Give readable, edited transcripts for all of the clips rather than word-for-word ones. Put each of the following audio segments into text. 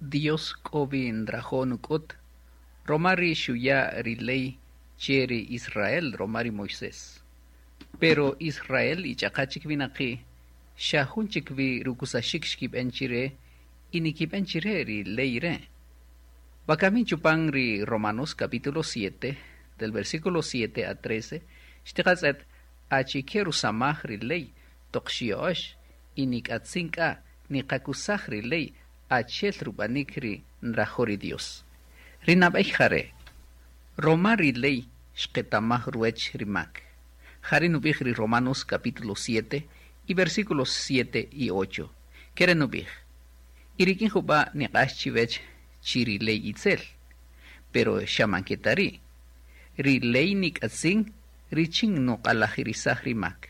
Dios Kobin Drajonukut, Romari Shuya Riley, Cheri Israel, Romari Moisés. Pero Israel y Chakachik Vinaki, Shahunchik vi Rukusashikshkib enchire, Inikib enchire Rileyre. Wakamin Chupangri Romanos capítulo 7, del versículo 7 a 13, Shtikazet Achikeru Samah Riley, Tokshiosh, Inikatzinka, Nikakusah Riley, Achel Rubanikri Nrahori Dios. Rinabejare. Roma Riley, Shketamah Ruech Rimak. Harinubijri Romanos capítulo 7 y versículos 7 y 8. Kerenubij. Irikin Juba Nikaschivech Chirilei Itzel. Pero Shamanketari. Rilei Nikatzin, Riching no Alajirisah Rimak.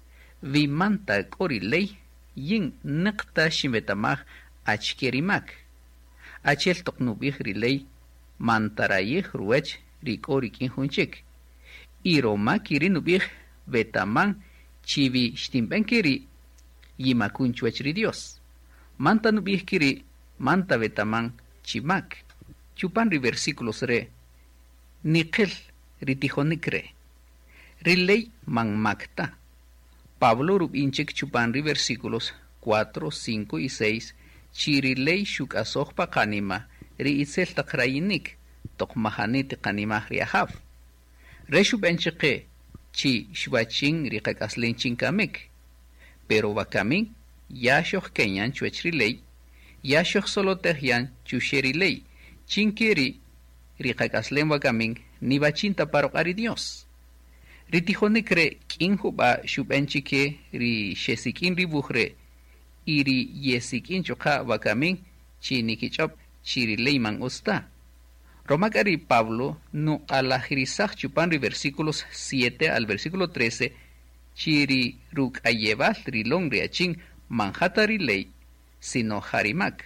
Vimanta Korilei, Yin Nekta Shimetamah Achkerimak. Achel Toknubij Rilei, Mantarayih Ruech Rikorikin Hunchik. Iroma Kirinubij Betaman Chivi Stimbenkiri Yimakunchuechri Dios. Manta Nubij Kiri Manta Betaman Chimak. Chupanri versículos re. Nikel Ritijonikre. Rilei Manmakta. Pablo Rubinchik Chupanri versículos 4, 5 y 6. Chirilei Shukasoh Pakanima Ri Itzel Takrayinik Tokmahanit Kanimah Riahav. Reshubenchike Chi Shwachin Rikakaslin Kamik. Pero Wakamin Yashoh Kenyan Chuechrilei Yashoh Solotehian Chusherilei Chinkiri Rikakaslen Wakamin Nibachinta Parokari Dios. Ritijonikre Kinhuba Shubenchike Ri Shesikin Ribuhre Iri Yesikin Choka Wakamin Chinikichop Chirileiman Usta. Romakari Pablo no alajirisach chupanri versículos 7 al versículo 13 Chiri Ruk Ayeval Rilong Riachin Manhatari Lei sino Harimak.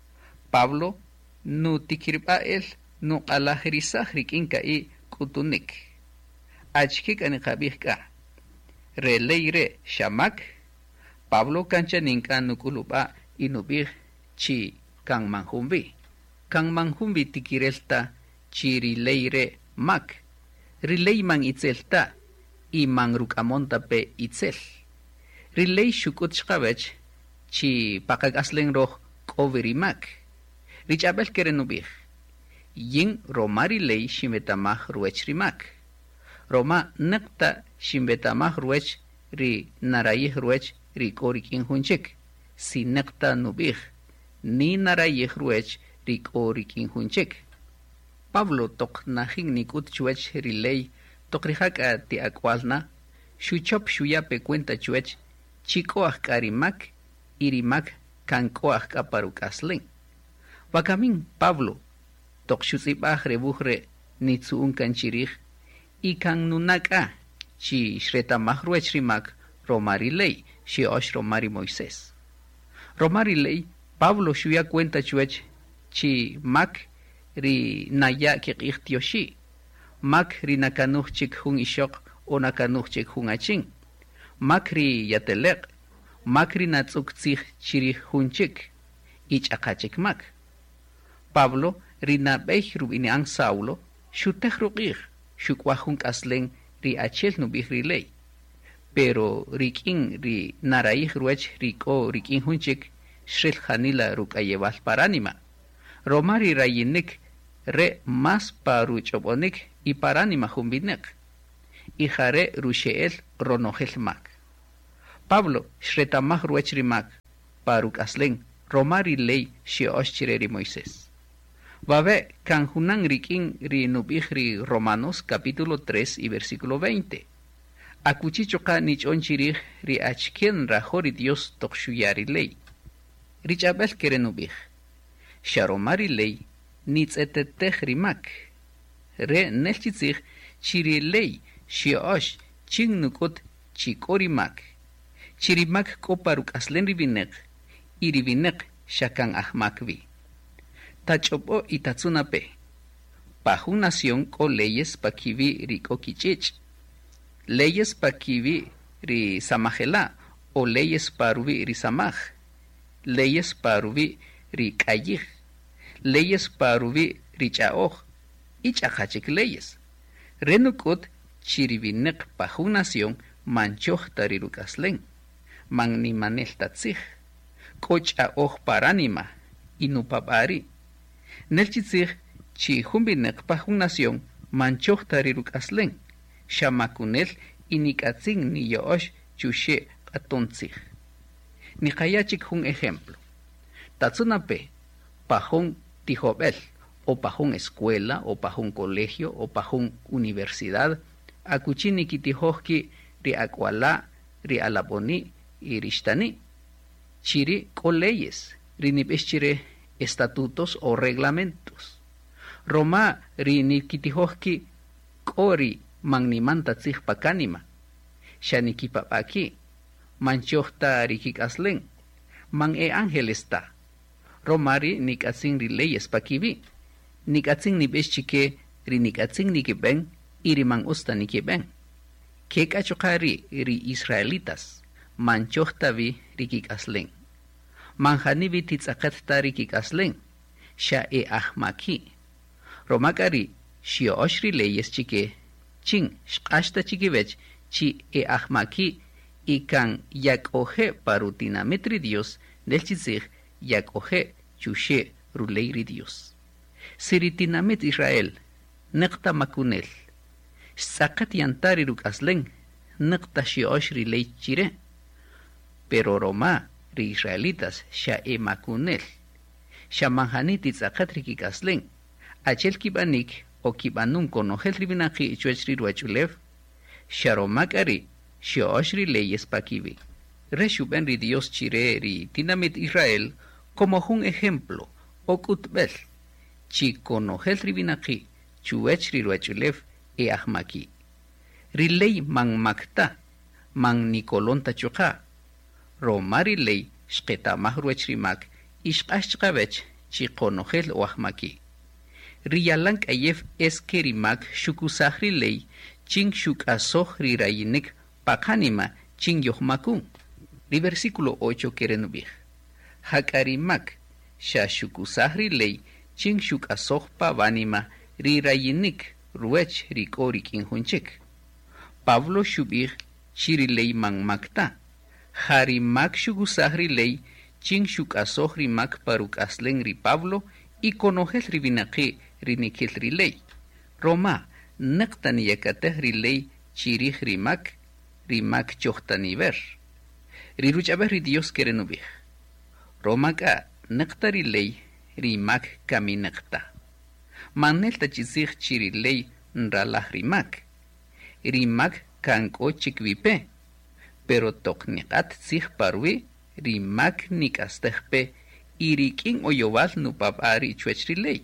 Pablo no tikirbael no alajirisach rikinka I kutunik. Achkik anikabihka. Releire Shamak. Pablo kanchaninka nukuluba inubih chi kang manhumbi. Kang manhumbi tikirelta chirileire mak. Rilei man itzelta y mangrukamonta pe itzel. Rilei shukut shkabech chi pakagaslen roh koverimak. Richabel kerenubih. Yin romari lei shimetamah ruechrimak. Roma nekta shimbetamah ruech ri narayih ruech ri korikin hunchik. Si nekta nubih ni narayih ruech ri korikin hunchik. Pablo tok nahin nikut chuech rilei tok rihaka ti akwalna shuchop shuyape cuenta chuech chikoah karimak irimak kankoah kaparukaslen. Wakamin Pablo tok shuzibah rebuhre nitsuun kanchirih ikan nunaka chi shretamah ruech rimak romari lei shiosh romari Moisés. Romari lei Pablo shuya cuenta chuech chi mak ri naya kikih tioshi. Mak ri nakanuh chik hun ishok o nakanuh chik hun achin. Mak ri yatelek. Mak ri natsuk tzih chiri hun chik. Ich akachik mak. Pablo ri nabeh rubini ang Saulo shuteh rukih. Shukwahun kaslen ri achel nubih ri lei. Pero rikin ri naraih ruech riko rikin hun chik shril hanila rukayeval paranima. Romari rayinik re mas paruchobonik y paranima humbinek. Y jare rusheel ronojel mak. Pablo shretamah ruechrimak parukaslen romari lei shiosh chireri Moisés. Babe kanhunan rikin ri nubih ri Romanos capítulo 3 y versículo 20. Akuchichoka nichon chirih ri achken rahori Dios tokshuyari lei. Richabel kerenubih. Sharomari lei nitzeteteh rimak. Re nelchitzich chiri lei shiosh chingnukut chikorimak. Chirimak koparuk aslen ribinek. Iribinek shakan ahmakvi. Tachopo itatsunape. Pahun nación ko leyes pakivi riko kichich. Leyes pakivi ri samajela o leyes paruvi ri samaj. Leyes paruvi ri kayij. leyes paruvi richaoj, ichakachik leyes. Renukut chirivinek pajun nación manchoj tarirukaslen, magnimanel tatzij, kochaoj paranima, inupapari. Nelchitzij chi humbinek pajun nación manchoj tarirukaslen, shamakunel inikatzin ni yoosh chushe atontzij. Nikayachik un ejemplo. Tatsunape, pajón tijobel, o pajón escuela, o pajón colegio, o pajón universidad, akuchini kitijojki ri akwala, ri alaboni, y rishtani. Chiri ko leyes, rinipeshchire estatutos o reglamentos. Roma rinikitijojki kori magnimantatzij pakanima. Shanikipapaki, manchojta rikikaslen, man ángel está. Romari nikatzin ri leyes pakibi, nikatzin nibeshchike ri nikatzin nikiben, iri man usta nikiben. Ke kachokari ri israelitas, manchojta vi rikikaslen. Manjanibi titzakata rikikaslen, sha ahmaki. Romakari shio oshri leyes chike, chin shkashta chikibech chi ahmaki ikan yakoje parutinametri Dios nelchizig yakoje chushe ruleiri Dios. Siritinamet Israel nekta makunel. Sakat yantari rukaslen nekta shioshri ley chire. Pero Roma ri israelitas sha makunel. Sha manjaniti sakat rikikaslen. Achel kibanik o kibanun konojel ribinaki chuechri ruachulev. Sharomakari shioshri leyes pakibi. Reshuben ri Dios chire ri tinamit Israel como un ejemplo o kutbel. Chikonojel ribinaki chuechri ruachulev ahmaki. Riley man makta man nikolonta choka. Romari ley shketa mahruechrimak ishkashkabech chikonojel o ahmaki. Riyalank ayef eskerimak shukusahri ley ching shukasoh rirayinik pakanima ching yohmakun. Ri versículo 8 kerenubih. Hakarimak shashukusahri ley ching shukasoh pavanima rirayinik ruech rikorik inhunchik. Pablo shubih chiri ley makta. Harimak shukusahri ley ching shukasoh rimak parukaslen ri Pablo y konojel ribinaki rinikil riley. Roma nektan yakateh riley chirih rimak chohtaniver. Riruchabeh ri Dios kerenubih. Romaka nekta riley rimak kaminekta. Manel tachizih chiriley nralah rimak. Rimak kanko chikvipe. Pero toknikat zih parwi rimak nikastehpe irikin oyobal nupapari chuechriley.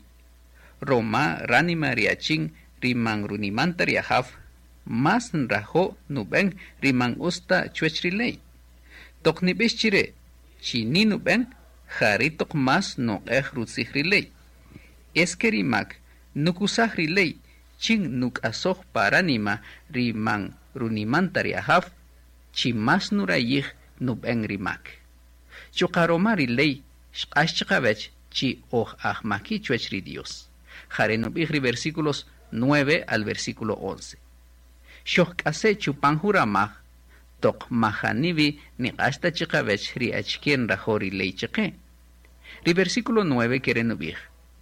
Roma rani mariaching rimang runimantariahaf mas nrajo nuben rimang usta chuechriley. Toknibischire chini nuben jaritok mas noqeh rutzihriley. Eskerimak nukusahriley ching nukasoh paranima rimang runimantariahaf chimas nurayih nuben rimak. Chukaromari ley shkashchikabech chi ahmaki chuechri Dios. Jarenubihri versículos 9 al versículo 11. Shohkase chupanjuramah tok mahanivi ni hasta chikabech ri achkien rajori ley chike. Ri versículo 9 kerenubih.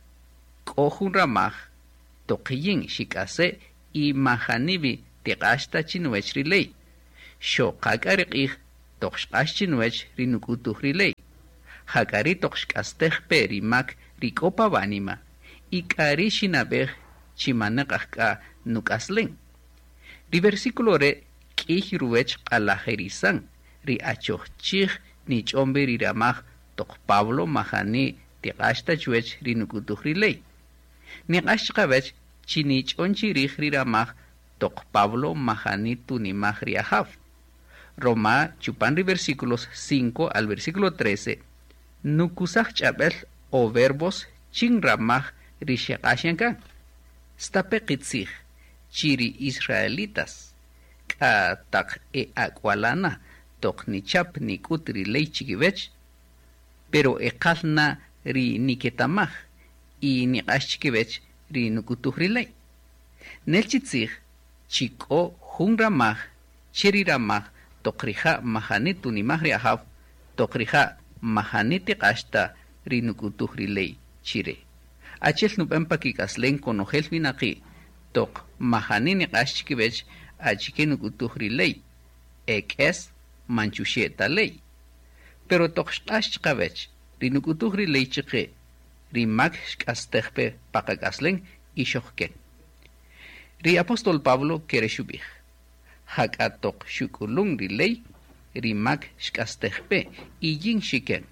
Kohunramah tokiyin shikase y mahanivi tiqashta chinuech ri ley. Shokakarikih tok shkashchinuech ri nukutuh ri ley. Hakari tokshkasteh perimak rikopa vanima y kari shinabeh chimanakahka nukaslen. Ri versículo re kihiruech alajerizan ri achochich ni chombe riramah tok Pablo mahani tiqashta chuech ri nukutuh ri ley. Niqashkabech chinich onchirih riramah tok Pablo mahani tunimah riahaf. Roma chupan ri versículos 5 al versículo 13 nukusach chabel o verbos chinramah rishekashenka. Stapekitzich chiri israelitas ka tak akwalana tok nichap nikut ri ley chikibech pero ekalna ri niketamah y niqashchikibech ri nukutuhrilay. Nelchitzig chiko hunramaj chiriramaj tokrija mahanitu nimahri ahav tokrija mahaniti qashta ri nukutuhrilay chire. Achel nupempakikaslen konojel vinaqi tok mahanini qashchikibech achike nukutuhrilay ekes manchusheta ley. Pero tokshqashchqabech ri nukutuhrilay chiqe ri mak shkastejpe pakakaslen ishoqken. Ri apostol Pablo kereshubih. Hakatok shukulung riley rimak shkastejpe yin shiken.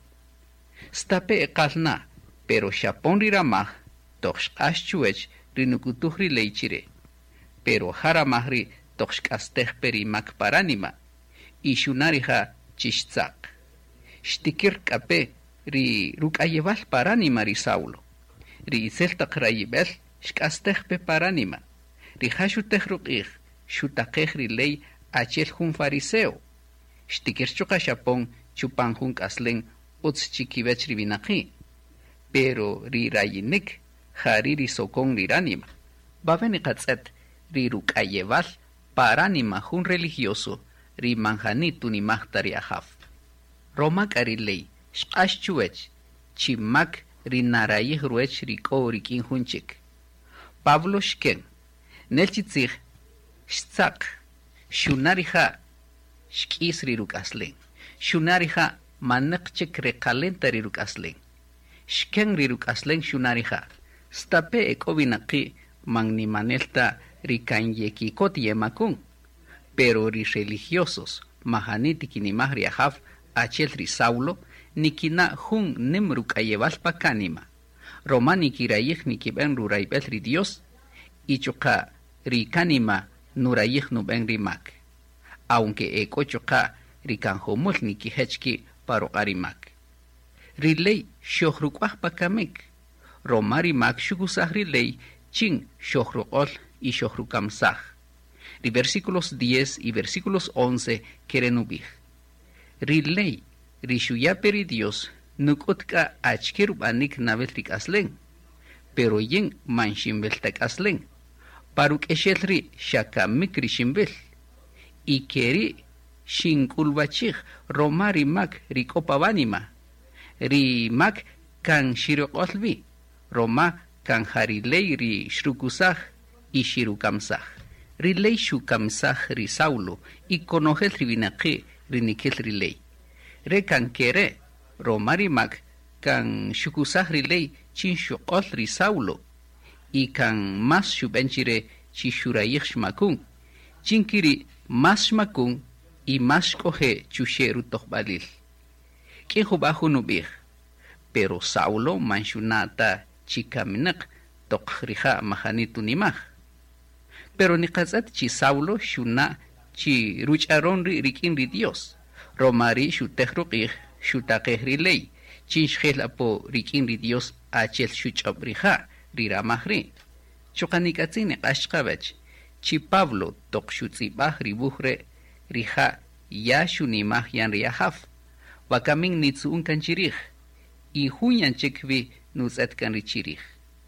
Stape ekalna, pero shapon riramah tokshkashchuech rinukutuh riley chire. Pero haramahri tokshkastejpe rimak paranima. Ishunariha chishtzak. Shtikir kape ri rukayeval paranima ri Saulo. Ri iseltak rayibel shkastejpe paranima. Ri hashutej rukih. Shutakej riley achel hun fariseo. Shtikir chuka shapon chupan hun kaslen uts chikibech rivinaki. Pero ri rayinik hariri sokon riranima. Babeni katzet ri rukayeval paranima hun religioso ri manjanitu ni mahtari ahaf. Romak ariley shqashchuech chimak ri narayih ruech riko rikin hunchik. Pablo shken nelchitzig Shtzak, shunariha, shkis rirukaslen. Shunariha, manakchek recalenta rirukaslen. Shken rirukaslen shunariha. Stape ekobinaki magnimanelta rikanyekikot yemakun. Pero ri religiosos, mahanitiki ni mahriahaf, achel ri Saulo, nikina hun nemrukayeval pakanima. Romani kirayih nikiben ruraibel ri Dios, ichuka rikanima nurayih nuben rimak. Aunque ekochoka rikanjomul nikihechki paro arimak. Riley shohrukwah pakamek. Romarimak shugusah riley chin shohrukol y shohrukamsah. Ri versículos 10 y versículos 11 kerenubih. Riley rishuyaperi Dios nukotka achkerubanik nabel rikaslen. Pero yin manshimbeltak aslen. Paruk eshelri shaka mikri shimbel. Ikeri shinkulbachig romari mak rikopavanima. Rimak kan shirokolvi. Roma kan harilei ri shrukusah y shirukamsah. Rilei shukamsah ri Saulo y konogel rivinaqi rinikel rilei. Re kan kere romari mak kan shukusah rilei chin shukol ri Saulo. Y kan mas shubenchire chishurayih shmakun. Chinkiri mas shmakun y mas coge chusheru tohbalil. Quien jubajo nubih. Pero Saulo manshunata chikaminak tokrija mahanitu nimah. Pero nikazat chi Saulo shuna chi rucharon rikin ri Dios. Romari shutehruqih shutakeh riley. Chinshgel apo rikin ri Dios achel shuchabrija. Riramahri. Chokanikatzine ashkabach. Chi Pablo tokshutzibah ribuhre riha yashunimah yan riahaf. Wakamin nitsuun kanchirih. Y hunyan chekvi nuzatkan richirih.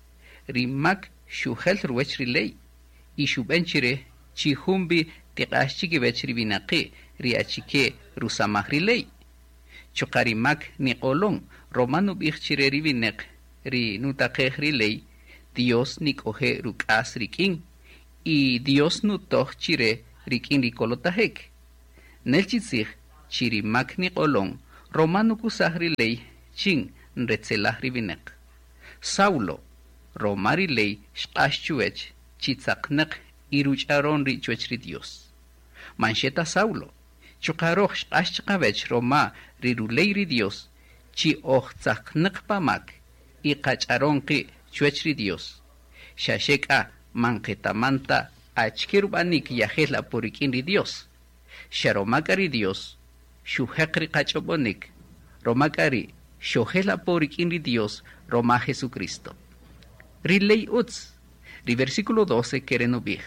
Rimak shuhel ruech riley. Y shubenchire chi humbi tiqashchikibech ribinaqi riachike rusamah riley. Chokarimak niqolon romano bichire ribinek ri nutakeh riley. Dios ni coge rukas rikin y Dios no toch chire rikin rikolotahek. Nelchitzig chirimak ni kolon romano kusahri ley chin retzelah ribinek. Saulo romari ley shqashchuech chitzaknek irucharon richuech ri Dios. Mancheta Saulo chukaroch shqashchqabech roma riruley ri Dios chi ochtzaknek pamak y qacharon ki chuechri Dios. Shasheka manquetamanta achkirubanik yahela purikin ri Dios. Sharomakari Dios. Shuhekri kachobonik. Romakari shohela purikin ri Dios. Roma Jesucristo. Riley utz. Ri versículo 12 kerenubih.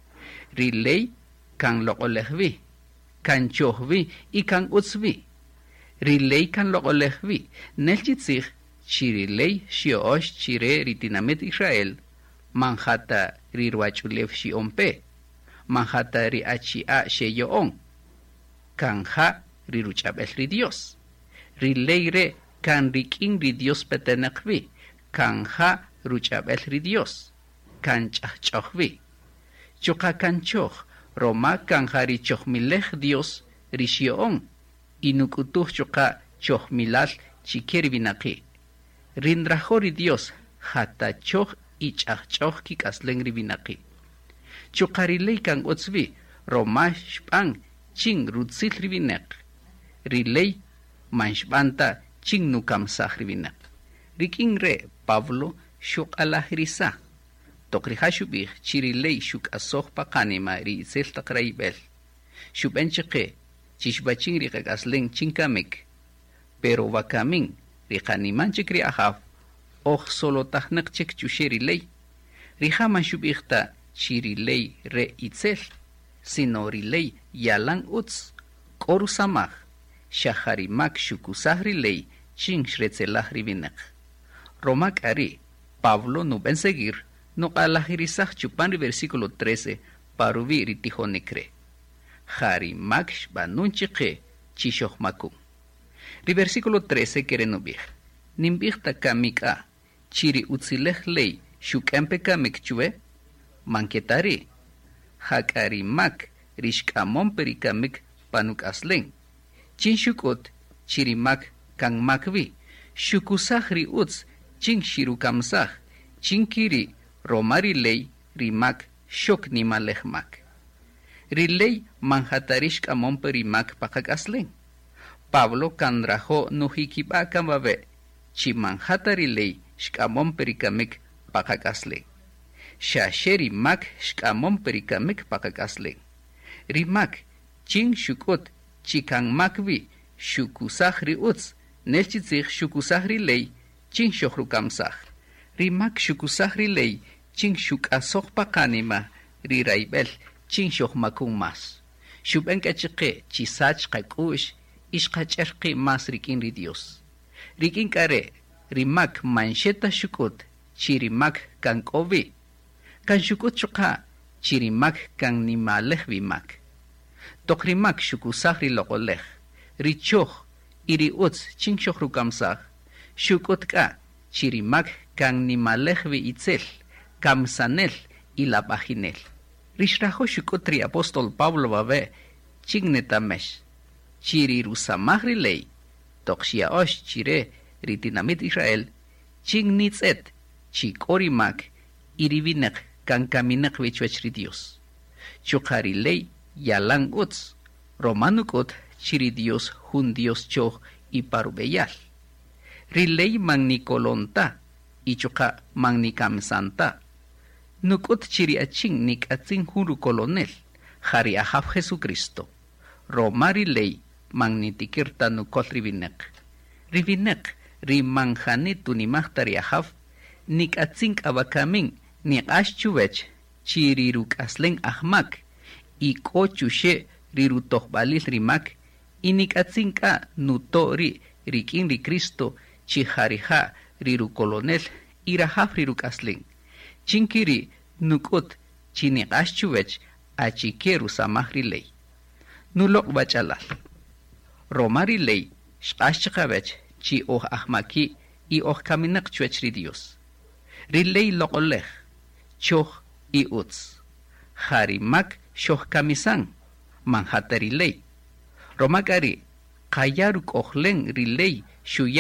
Riley kan loqolehvi. Kan chohvi y kan utzvi. Riley kan loqolehvi. Nelchitzig chirilei shiosh chire ritinamet Israel, manjata rirwachulev shiompe, manjata riachia sheyoon, kanja riruchabel ri Dios, rileire kan rikin ri Dios petenekvi, kanja ruchabel ri Dios, kan chachchokvi, chuka kanchoch, Roma kanja richochmilech Dios rishioon, inukutuh chuka chochmilal chikeri binaki. Rindrajori Dios hata choch ichachchoch kikaslen ribinaki. Chukarilei kan otzvi Roma shpang ching rutzil ribinek. Rilei manshbanta ching nukamsah ribinek. Riking re Pablo shuk alahrisa. Tokriha shubih chirilei shuk asoh pakanima ri itzel takraibel. Shubencheke chishbaching rikakaslen chinkamik. Pero wakamin rikaniman chikri ahaf solo tahnak chik chusherilei. Rihaman shubihta chirilei re itzel. Sino rilei yalang utz korusamach. Shaharimak shukusah rilei ching shretzelah ribinek. Romak ari Pablo no ben seguir no alahirisach chupan versículo 13 paruvi ritijonekre. Hari maksh banunchique chishochmakum. Versículo 13 kerenubich. Nimbihta kamika chiri utzilech lei shukempe kamikchue manketari. Hakari mak rishkamon perikamik panuk aslen. Chinshukot chiri mak kang makvi. Shukusach ri utz ching shirukamsach. Chinkiri romari lei rimak shok nimalechmak. Rilei manhatarish kamon perimak pakak aslen. Pablo kandrajo nuhikiba kambabe. Chi manhatarilei shkamon perikamik pakak aslen. Shasheri mak shkamon perikamik pakak aslen. Rimak ching shukot chikang makvi shukusach ri utz nelchitzich shukusach rilei ching shohrukamsach. Rimak shukusach rilei ching shukasok pakanima riraibel ching shohmakung mas. Shubenkachike chisach kakush ishkacherki mas rikin ri Dios. Rikin kare rimak mancheta shukut chirimak kan kovi. Kan shukut chuka chirimak kan nimalech vimak. Tokrimak shukusach ri lokolech. Richoch iri utz ching shohrukamsach. Shukut ka chirimak kan nimalech vi itzel. Kamsanel ilapajinel. Rishrajo shukutri apostol Pablo babe chignetamesh. Chiri rusamahri lei. Tokshia osh chire ritinamit Israel. Chignitzet chikorimak iribinek kankaminek vichwechri Dios. Chukari lei yalang utz. Romanukot chiri Dios hun Dios choch y parubeyal. Rilei magnicolonta y chuka magnikamsanta. Nukut chiri aching nik atzing huru colonel. Hari ahaf Jesucristo. Romari lei magnitikirta nukot ribinek. Ribinek rimanjanit unimahtari ahaf. Nik atzing abakamin nik ashchuwech chiriruk aslen ahmak. Iko chushe rirutoh balil rimak. Inik atzing ka nutori rikin ri Cristo chihariha riru colonel irahaf riruk aslen. Chinkiri nukut chiniqashchuwech achikeru samahri lei. Nulok bachalal. Romari lei shqashchikawech chi ahmaki i kaminak chwechri Dios. Rilei lokolech choch i utz. Harimak shoh kamisan manhatari lei. Romakari kayaruk ohlen rilei shuya